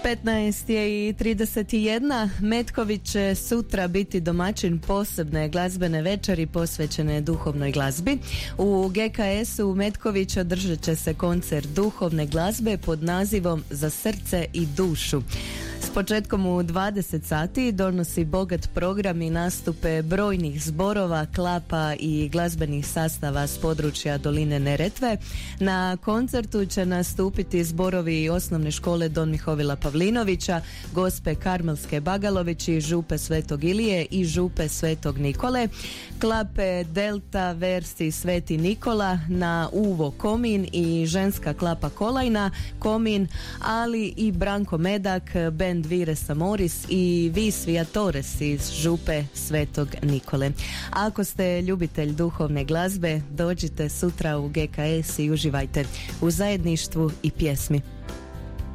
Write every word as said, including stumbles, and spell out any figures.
petnaest je i trideset jedna. Metković će sutra biti domaćin posebne glazbene večeri posvećene duhovnoj glazbi. U G K S-u u Metković održat će se koncert duhovne glazbe pod nazivom Za srce i dušu. S početkom u dvadeset sati donosi bogat program i nastupe brojnih zborova, klapa i glazbenih sastava s područja doline Neretve. Na koncertu će nastupiti zborovi osnovne škole Don Mihovila Pavlinovića, Gospe Karmelske Bagalović i Župe Svetog Ilije i Župe Svetog Nikole, klape Delta Versi Sveti Nikola, na Uvo Komin i ženska klapa Kolajna Komin, ali i Branko Medak, bend Vire Samoris i Vis Viatores iz Župe Svetog Nikole. Ako ste ljubitelj duhovne glazbe, dođite sutra u G K S i uživajte u zajedništvu i pjesmi.